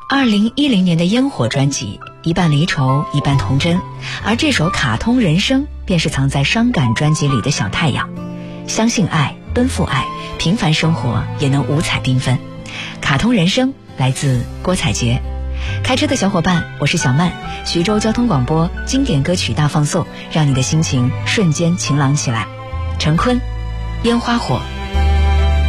2010年的烟火专辑，一半离愁，一半童真，而这首《卡通人生》便是藏在伤感专辑里的小太阳。相信爱，奔赴爱，平凡生活也能五彩缤纷。卡通人生来自郭采洁。开车的小伙伴，我是小曼，徐州交通广播经典歌曲大放送，让你的心情瞬间晴朗起来。陈坤，烟花火。